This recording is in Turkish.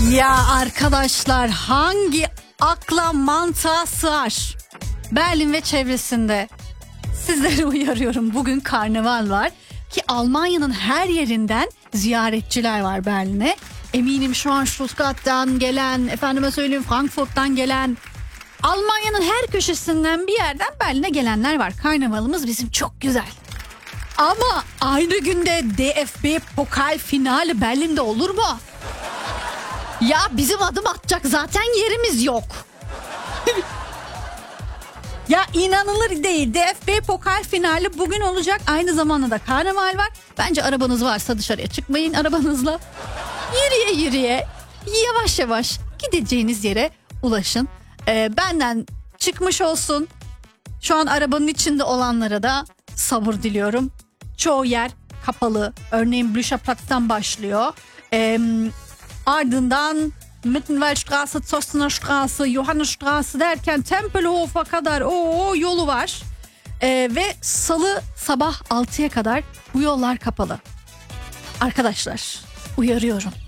Ya arkadaşlar, hangi akla mantığa sığar? Berlin ve çevresinde sizleri uyarıyorum, bugün karnaval var ki Almanya'nın her yerinden ziyaretçiler var Berlin'e. Eminim şu an Stuttgart'tan gelen, efendime söyleyeyim Frankfurt'tan gelen, Almanya'nın her köşesinden bir yerden Berlin'e gelenler var. Karnavalımız bizim çok güzel. Ama aynı günde DFB Pokal finali Berlin'de olur mu? Ya bizim adım atacak zaten yerimiz yok. Ya inanılır değil. DFB Pokal finali bugün olacak. Aynı zamanda da karnaval var. Bence arabanız varsa dışarıya çıkmayın arabanızla. Yürüye yürüye, yavaş yavaş gideceğiniz yere ulaşın. Benden çıkmış olsun. Şu an arabanın içinde olanlara da sabır diliyorum. Çoğu yer kapalı. Örneğin Blücherplatz'tan başlıyor. Ardından Mittenwaldstraße, Zostener Straße, Johannesstraße derken Tempelhof'a kadar yolu var. Ve salı sabah 6'ya kadar bu yollar kapalı. Arkadaşlar, uyarıyorum.